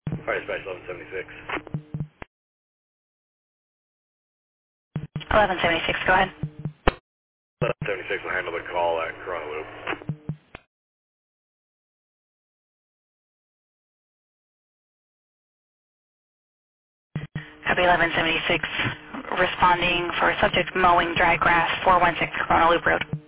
Fire dispatch 1176. 1176, go ahead. 1176 will handle the call at Corona Loop. Copy 1176, responding for subject mowing dry grass, 416 Corona Loop Road.